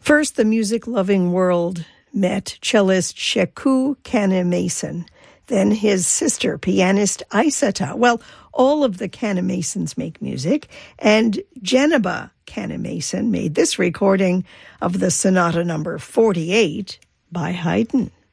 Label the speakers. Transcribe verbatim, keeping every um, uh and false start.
Speaker 1: First, the music-loving world met cellist Sheku Kanneh-Mason, then his sister, pianist Aissata. Well, all of the Kanneh-Masons make music, and Jeneba Kanneh-Mason made this recording of the Sonata number forty-eight by Haydn.